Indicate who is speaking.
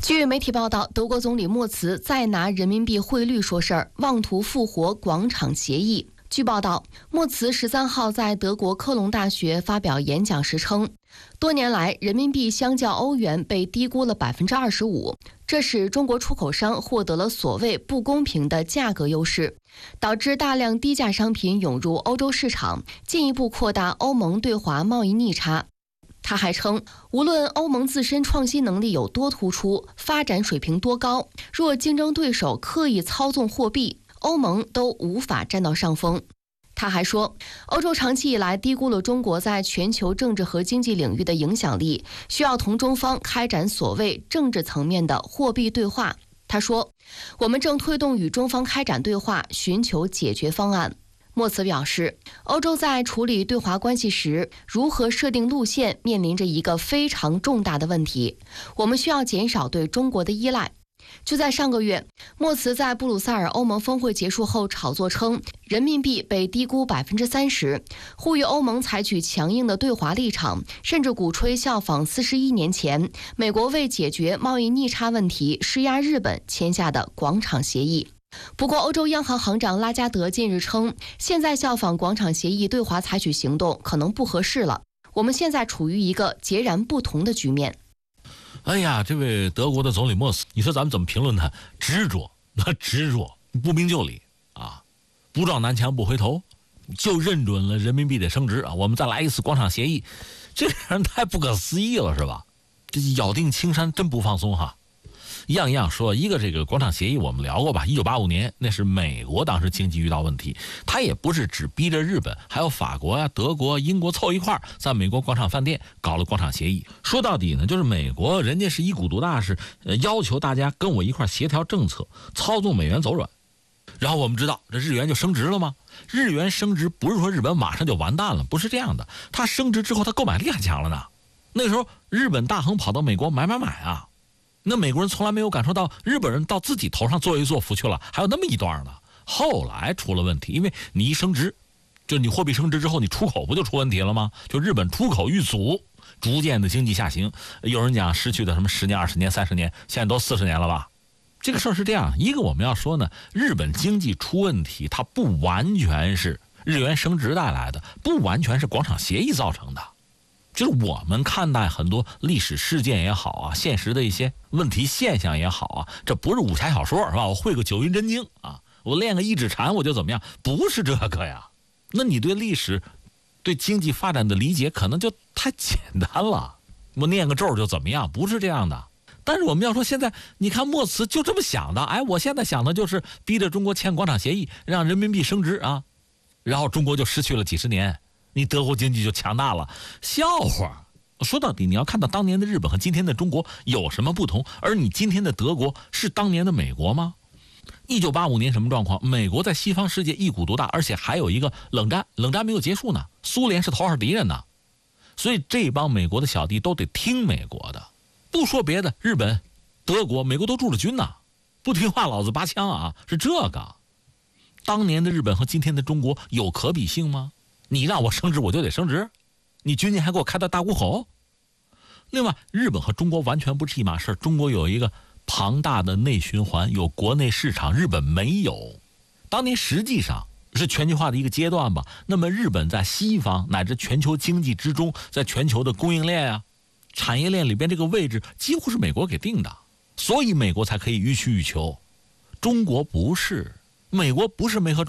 Speaker 1: 据媒体报道，德国总理默茨再拿人民币汇率说事儿，妄图复活广场协议。据报道，默茨13号在德国科隆大学发表演讲时称，多年来人民币相较欧元被低估了25%，这使中国出口商获得了所谓不公平的价格优势，导致大量低价商品涌入欧洲市场，进一步扩大欧盟对华贸易逆差。他还称，无论欧盟自身创新能力有多突出，发展水平多高，若竞争对手刻意操纵货币，欧盟都无法占到上风。他还说，欧洲长期以来低估了中国在全球政治和经济领域的影响力，需要同中方开展所谓政治层面的货币对话。他说，我们正推动与中方开展对话，寻求解决方案。默茨表示，欧洲在处理对华关系时，如何设定路线，面临着一个非常重大的问题。我们需要减少对中国的依赖。就在上个月，默茨在布鲁塞尔欧盟峰会结束后炒作称，人民币被低估30%，呼吁欧盟采取强硬的对华立场，甚至鼓吹效仿41年前美国为解决贸易逆差问题施压日本签下的广场协议。不过，欧洲央行行长拉加德近日称，现在效仿广场协议对华采取行动可能不合适了。我们现在处于一个截然不同的局面。
Speaker 2: 哎呀，这位德国的总理默茨，你说咱们怎么评论他？执着，不明就里啊，不撞南墙不回头，就认准了人民币的升值啊！我们再来一次广场协议，这人太不可思议了，是吧？这咬定青山真不放松哈。一样一样说，一个这个广场协议我们聊过吧，1985年那是美国当时经济遇到问题，它也不是只逼着日本，还有法国啊、德国、英国凑一块在美国广场饭店搞了广场协议。说到底呢，就是美国人家是一股独大，是要求大家跟我一块协调政策，操纵美元走软。然后我们知道这日元就升值了吗？日元升值不是说日本马上就完蛋了，不是这样的，它升值之后它购买力还强了呢。那时候日本大亨跑到美国买啊，那美国人从来没有感受到日本人到自己头上作威作福去了，还有那么一段呢。后来出了问题，因为你一升值，就你货币升值之后，你出口不就出问题了吗？就日本出口遇阻，逐渐的经济下行。有人讲失去的什么10年、20年、30年，现在都40年了吧？这个事儿是这样，一个我们要说呢，日本经济出问题，它不完全是日元升值带来的，不完全是广场协议造成的。就是我们看待很多历史事件也好啊，现实的一些问题现象也好啊，这不是武侠小说是吧？我会个九阴真经啊，我练个一指禅我就怎么样？不是这个呀。那你对历史、对经济发展的理解可能就太简单了。我念个咒就怎么样？不是这样的。但是我们要说现在，你看默茨就这么想的，哎，我现在想的就是逼着中国签广场协议，让人民币升值啊，然后中国就失去了几十年。你德国经济就强大了，笑话。说到底，你要看到当年的日本和今天的中国有什么不同，而你今天的德国是当年的美国吗？1985年什么状况？美国在西方世界一股独大，而且还有一个冷战没有结束呢，苏联是头号敌人呢，所以这帮美国的小弟都得听美国的，不说别的，日本、德国、美国都驻了军呢，不听话老子拔枪啊，是这个。当年的日本和今天的中国有可比性吗？你让我升值我就得升值，你军舰还给我开到大沽口。另外，日本和中国完全不是一码事，中国有一个庞大的内循环，有国内市场，日本没有。当年实际上是全球化的一个阶段吧，那么日本在西方乃至全球经济之中，在全球的供应链啊、产业链里边这个位置几乎是美国给定的，所以美国才可以予取予求。中国不是，美国不是没和